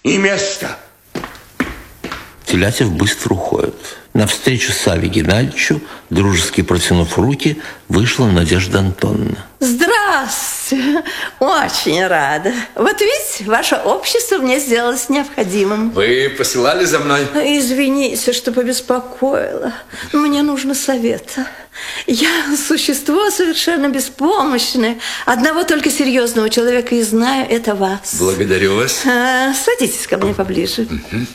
и место. Телятев быстро уходит. Навстречу Саве Геннадьевичу, дружески протянув руки, вышла Надежда Антоновна. Здравствуйте. Очень рада. Вот видите, ваше общество мне сделалось необходимым. Вы посылали за мной? Извините, что побеспокоила. Мне нужно совета. Я существо совершенно беспомощное. Одного только серьезного человека и знаю, это вас. Благодарю вас. Садитесь ко мне поближе.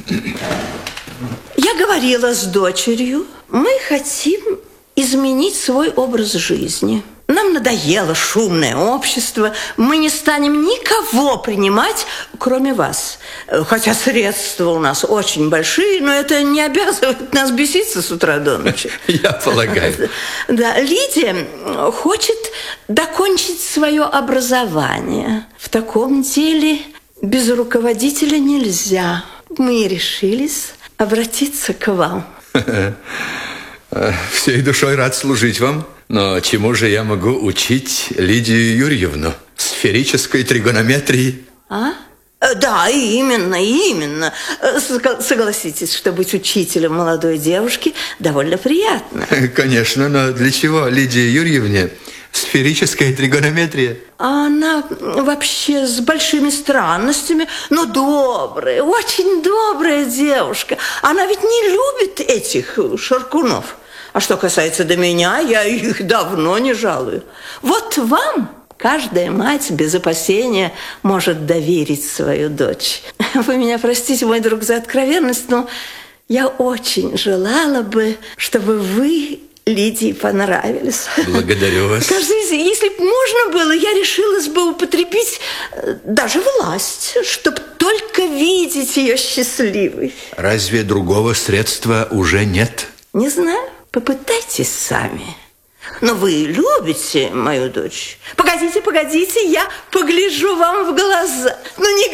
Я говорила с дочерью. Мы хотим изменить свой образ жизни. Нам надоело шумное общество. Мы не станем никого принимать, кроме вас. Хотя средства у нас очень большие, но это не обязывает нас беситься с утра до ночи. Я полагаю. Да, Лидия хочет докончить свое образование. В таком деле без руководителя нельзя. Мы решились обратиться к вам. Всей душой рад служить вам. Но чему же я могу учить Лидию Юрьевну? Сферической тригонометрии? Да, именно. Согласитесь, что быть учителем молодой девушки довольно приятно. Конечно, но для чего Лидии Юрьевне сферическая тригонометрия? Она вообще с большими странностями, но добрая, очень добрая девушка. Она ведь не любит этих шаркунов. А что касается до меня, я их давно не жалую. Вот вам каждая мать без опасения может доверить свою дочь. Вы меня простите, мой друг, за откровенность, но я очень желала бы, чтобы вы Лидии понравились. Благодарю вас. Скажите, если бы можно было, я решилась бы употребить даже власть, чтобы только видеть ее счастливой. Разве другого средства уже нет? Не знаю. Попытайтесь сами. Но вы любите мою дочь. Погодите, я погляжу вам в глаза. Ну, не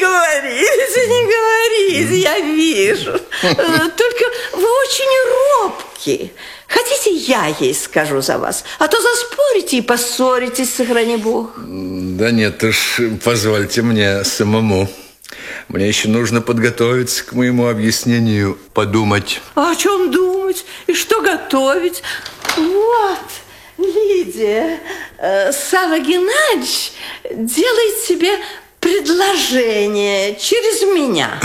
говорите, я вижу. Только вы очень робкие. Хотите, я ей скажу за вас? А то заспорите и поссоритесь, сохрани Бог. Да нет уж, позвольте мне самому. Мне еще нужно подготовиться к моему объяснению, подумать. А о чем думать? И что готовить? Вот, Лидия, Савва Геннадьевич делает тебе предложение через меня.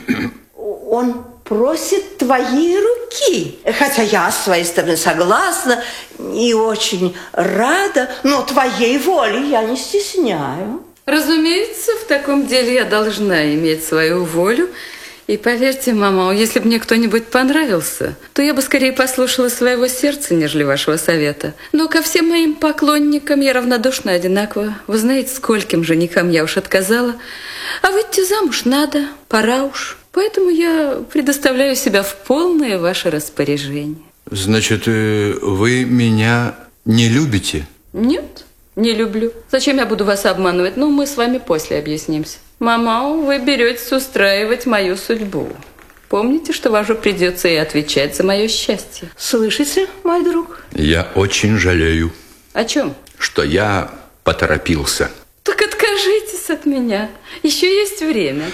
Он просит твоей руки. Хотя я с своей стороны согласна и очень рада, но твоей воли я не стесняю. Разумеется, в таком деле я должна иметь свою волю. И поверьте, мама, если бы мне кто-нибудь понравился, то я бы скорее послушала своего сердца, нежели вашего совета. Но ко всем моим поклонникам я равнодушна одинаково. Вы знаете, скольким женихам я уж отказала. А выйти замуж надо, пора уж. Поэтому я предоставляю себя в полное ваше распоряжение. Значит, вы меня не любите? Нет. Не люблю. Зачем я буду вас обманывать? Ну, мы с вами после объяснимся. Мама, вы беретесь устраивать мою судьбу. Помните, что вам же придется и отвечать за мое счастье. Слышите, мой друг? Я очень жалею. О чем? Что я поторопился. Так откажитесь от меня. Еще есть время.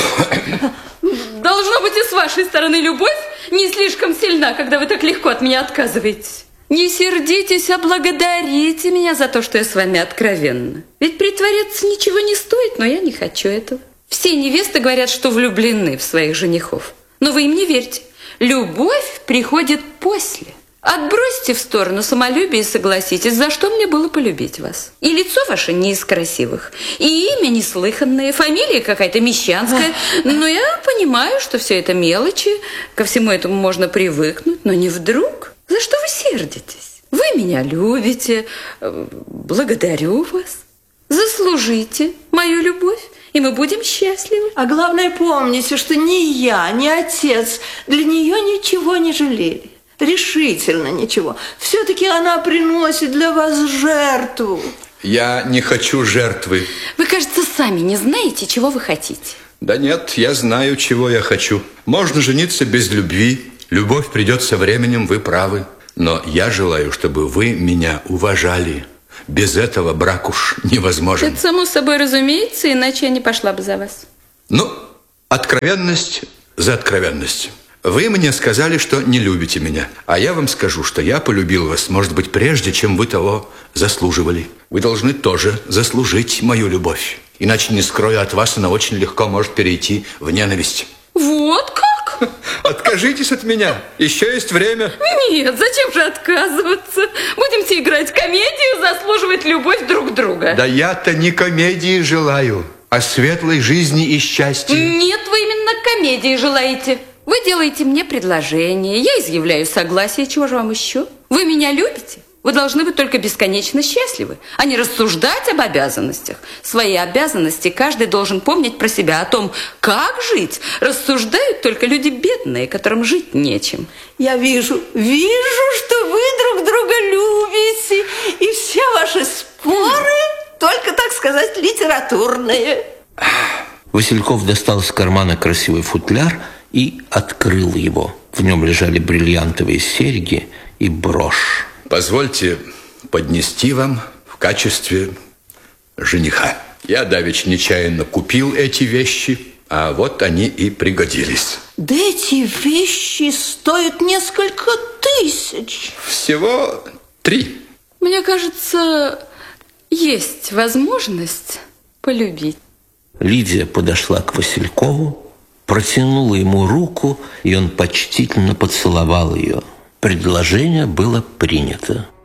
Должно быть, и с вашей стороны любовь не слишком сильна, когда вы так легко от меня отказываетесь. Не сердитесь, а благодарите меня за то, что я с вами откровенна. Ведь притворяться ничего не стоит, но я не хочу этого. Все невесты говорят, что влюблены в своих женихов. Но вы им не верьте. Любовь приходит после. Отбросьте в сторону самолюбие и согласитесь, за что мне было полюбить вас. И лицо ваше не из красивых, и имя неслыханное, фамилия какая-то мещанская. Но я понимаю, что все это мелочи, ко всему этому можно привыкнуть, но не вдруг. За что вы сердитесь? Вы меня любите, благодарю вас. Заслужите мою любовь, и мы будем счастливы. А главное, помните, что ни я, ни отец для нее ничего не жалели. Решительно ничего. Все-таки она приносит для вас жертву. Я не хочу жертвы. Вы, кажется, сами не знаете, чего вы хотите. Да нет, я знаю, чего я хочу. Можно жениться без любви. Любовь придет со временем, вы правы. Но я желаю, чтобы вы меня уважали. Без этого брак уж невозможен. Это само собой разумеется, иначе я не пошла бы за вас. Ну, Откровенность за откровенность. Вы мне сказали, что не любите меня, а я вам скажу, что я полюбил вас, может быть, прежде, чем вы того заслуживали. Вы должны тоже заслужить мою любовь. Иначе, не скрою от вас, она очень легко может перейти в ненависть. Вот как? Откажитесь от меня, еще есть время. Нет, зачем же отказываться? Будемте играть комедию, заслуживать любовь друг друга. Да я-то не комедии желаю, а светлой жизни и счастья. Нет, вы именно комедии желаете. Вы делаете мне предложение, я изъявляю согласие, чего же вам еще? Вы меня любите? Вы должны быть только бесконечно счастливы, а не рассуждать об обязанностях. Свои обязанности каждый должен помнить про себя. О том, как жить, рассуждают только люди бедные, которым жить нечем. Я вижу, что вы друг друга любите, и все ваши споры только, так сказать, литературные. Васильков достал из кармана красивый футляр и открыл его. В нем лежали бриллиантовые серьги и брошь. Позвольте поднести вам в качестве жениха. Я давеча нечаянно купил эти вещи, а вот они и пригодились. Да эти вещи стоят несколько тысяч. Всего 3. Мне кажется, есть возможность полюбить. Лидия подошла к Василькову, протянула ему руку, и он почтительно поцеловал ее. Предложение было принято.